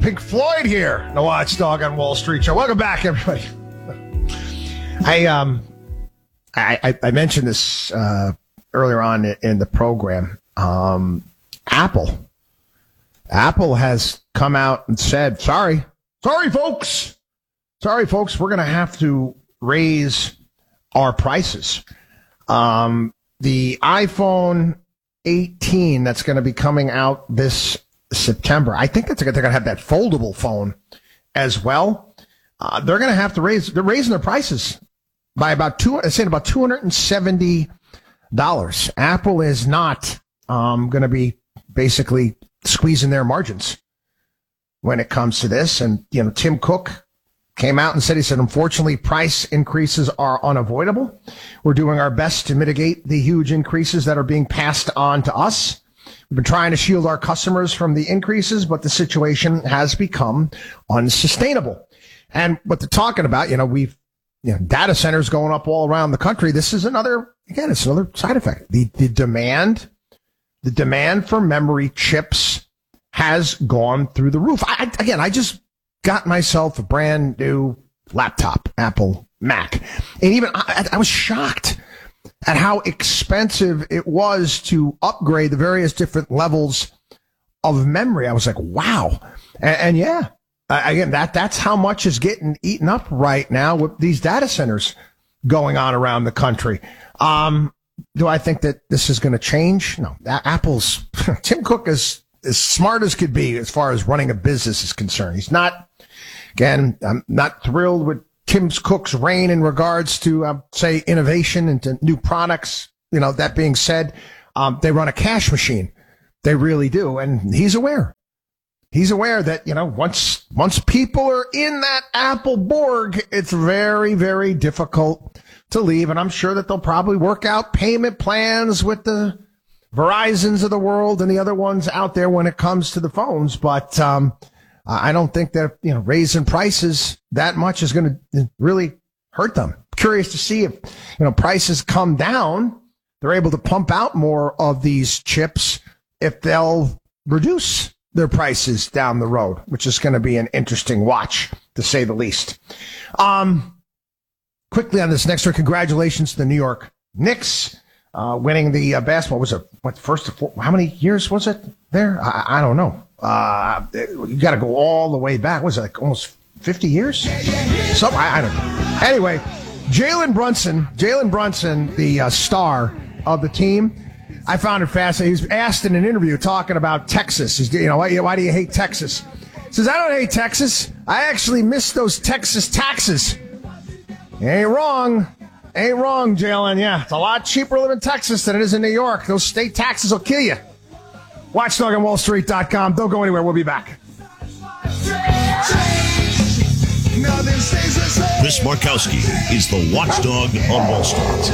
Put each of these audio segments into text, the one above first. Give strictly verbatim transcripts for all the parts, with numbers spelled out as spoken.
Pink Floyd here, the Watchdog on Wall Street Show. Welcome back, everybody. I um, I, I, I mentioned this uh, earlier on in the program. Um, Apple, Apple has come out and said, "Sorry, sorry, folks, sorry, folks, we're going to have to raise our prices." Um, the iPhone eighteen that's going to be coming out this September. I think that's they're going to have that foldable phone as well. Uh, they're going to have to raise. They're raising their prices by about two. I said about two hundred and seventy dollars. Apple is not um, going to be basically squeezing their margins when it comes to this. And you know, Tim Cook came out and said, he said, unfortunately, price increases are unavoidable. We're doing our best to mitigate the huge increases that are being passed on to us. We've been trying to shield our customers from the increases, but the situation has become unsustainable. And what they're talking about, you know, we've, you know, data centers going up all around the country. This is another, again, it's another side effect. The, the demand, the demand for memory chips has gone through the roof. I, again, I just got myself a brand new laptop, Apple Mac. And even I, I was shocked at how expensive it was to upgrade the various different levels of memory. I was like, wow. And, and yeah, uh, again, that that's how much is getting eaten up right now with these data centers going on around the country. Um, do I think that this is going to change? No. Apple's Tim Cook is as smart as could be as far as running a business is concerned. He's not, again, I'm not thrilled with Tim Cook's reign in regards to, uh, say, innovation and to new products. You know, that being said, um, they run a cash machine. They really do. And he's aware. He's aware that, you know, once, once people are in that Apple Borg, it's very, very difficult to leave. And I'm sure that they'll probably work out payment plans with the Verizons of the world and the other ones out there when it comes to the phones. But, um, I don't think that, you know, raising prices that much is going to really hurt them. Curious to see if, you know, prices come down, they're able to pump out more of these chips, if they'll reduce their prices down the road, which is going to be an interesting watch, to say the least. Um, quickly on this next one, congratulations to the New York Knicks, uh, winning the uh, basketball. Was it, what, first to four, how many years was it there? I, I don't know. Uh, you got to go all the way back. Was it like almost fifty years? Some, I, I don't know. Anyway, Jalen Brunson, Jalen Brunson, the uh, star of the team, I found it fascinating. He was asked in an interview talking about Texas. He's, you know, why, why do you hate Texas? He says, I don't hate Texas. I actually miss those Texas taxes. Ain't wrong. Ain't wrong, Jalen. Yeah, it's a lot cheaper to live in Texas than it is in New York. Those state taxes will kill you. Watchdog on Wall Street dot com. Don't go anywhere. We'll be back. Chris Markowski is the Watchdog on Wall Street.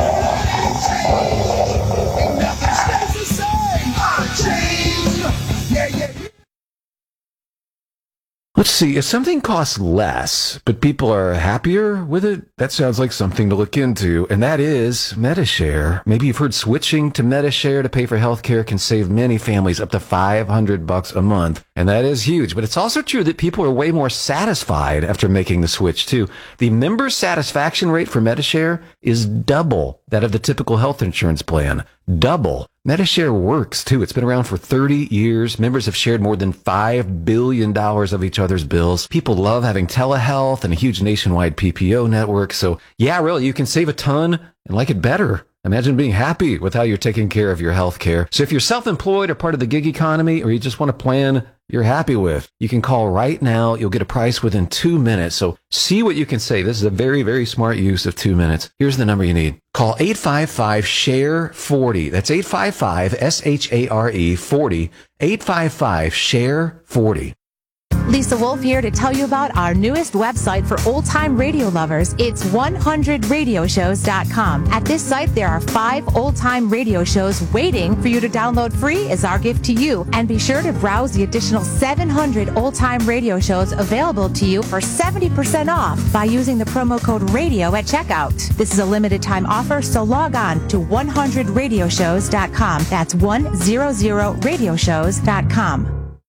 Let's see, if something costs less, but people are happier with it, that sounds like something to look into, and that is Medi-Share. Maybe you've heard switching to Medi-Share to pay for healthcare can save many families up to five hundred bucks a month, and that is huge. But it's also true that people are way more satisfied after making the switch, too. The member satisfaction rate for Medi-Share is double that of the typical health insurance plan. Double. Medi-Share works, too. It's been around for thirty years. Members have shared more than five billion dollars of each other's bills. People love having telehealth and a huge nationwide P P O network. So, yeah, really, you can save a ton and like it better. Imagine being happy with how you're taking care of your health care. So if you're self-employed or part of the gig economy, or you just want a plan you're happy with, you can call right now. You'll get a price within two minutes. So see what you can save. This is a very, very smart use of two minutes. Here's the number you need. Call eight five five, S H A R E, forty. That's eight five five, S H A R E, forty. eight five five, S H A R E, forty. Lisa Wolf here to tell you about our newest website for old-time radio lovers. It's one hundred radio shows dot com. At this site, there are five old-time radio shows waiting for you to download free as our gift to you. And be sure to browse the additional seven hundred old-time radio shows available to you for seventy percent off by using the promo code RADIO at checkout. This is a limited-time offer, so log on to one hundred radio shows dot com. That's one hundred radio shows dot com.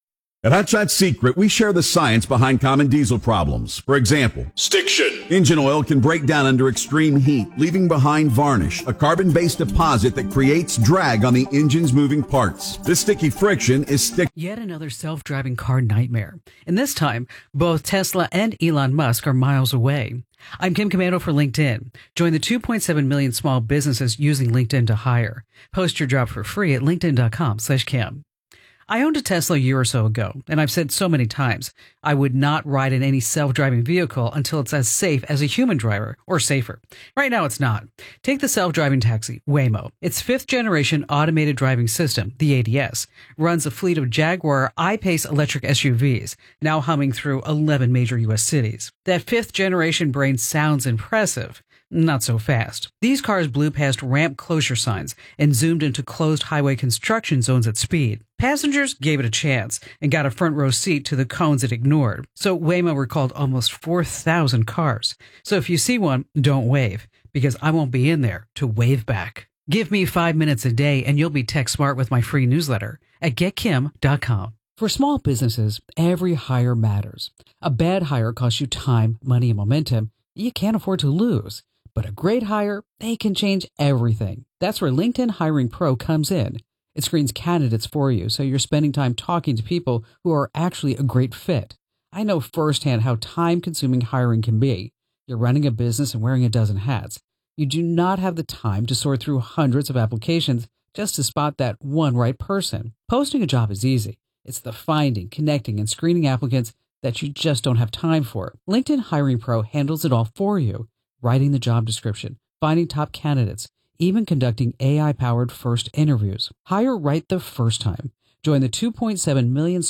At Hot Shot Secret, we share the science behind common diesel problems. For example, Stiction. engine oil can break down under extreme heat, leaving behind varnish, a carbon-based deposit that creates drag on the engine's moving parts. This sticky friction is stick. Yet another self-driving car nightmare. And this time, both Tesla and Elon Musk are miles away. I'm Kim Commando for LinkedIn. Join the two point seven million small businesses using LinkedIn to hire. Post your job for free at linkedin.com slash Kim. I owned a Tesla a year or so ago, and I've said so many times, I would not ride in any self-driving vehicle until it's as safe as a human driver, or safer. Right now, it's not. Take the self-driving taxi, Waymo. Its fifth-generation automated driving system, the A D S, runs a fleet of Jaguar I-Pace electric S U Vs, now humming through eleven major U S cities. That fifth-generation brain sounds impressive. Not so fast. These cars blew past ramp closure signs and zoomed into closed highway construction zones at speed. Passengers gave it a chance and got a front row seat to the cones it ignored. So Waymo recalled almost four thousand cars. So if you see one, don't wave, because I won't be in there to wave back. Give me five minutes a day and you'll be tech smart with my free newsletter at get kim dot com. For small businesses, every hire matters. A bad hire costs you time, money, and momentum you can't afford to lose. But a great hire, they can change everything. That's where LinkedIn Hiring Pro comes in. It screens candidates for you, so you're spending time talking to people who are actually a great fit. I know firsthand how time-consuming hiring can be. You're running a business and wearing a dozen hats. You do not have the time to sort through hundreds of applications just to spot that one right person. Posting a job is easy. It's the finding, connecting, and screening applicants that you just don't have time for. LinkedIn Hiring Pro handles it all for you. Writing the job description, finding top candidates, even conducting A I-powered first interviews. Hire right the first time. Join the two point seven million